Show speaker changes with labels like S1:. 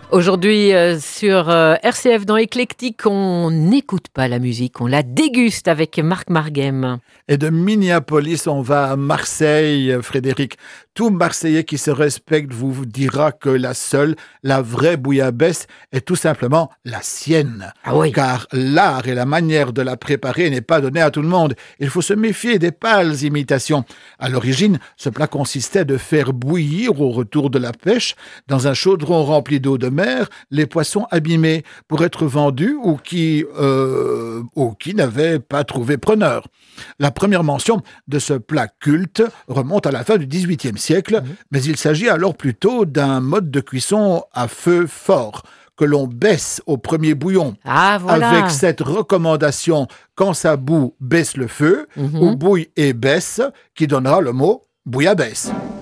S1: Aujourd'hui, sur RCF dans Éclectique, on n'écoute pas la musique, on la déguste avec Marc Marguem.
S2: Et de Minneapolis, on va à Marseille, Frédéric. Tout Marseillais qui se respecte vous dira que la vraie bouillabaisse est tout simplement la sienne.
S1: Ah oui.
S2: Car l'art et la manière de la préparer n'est pas donné à tout le monde. Il faut se méfier des pâles imitations. À l'origine, ce plat consistait de faire bouillir au retour de la pêche, dans un chaudron rempli d'eau de mer, les poissons abîmés pour être vendus ou qui n'avaient pas trouvé preneur. La première mention de ce plat culte remonte à la fin du XVIIIe siècle, mais il s'agit alors plutôt d'un mode de cuisson à feu fort que l'on baisse au premier bouillon.
S1: Ah voilà.
S2: Avec cette recommandation, quand ça bout, baisse le feu, ou bouille et baisse, qui donnera le mot bouillabaisse.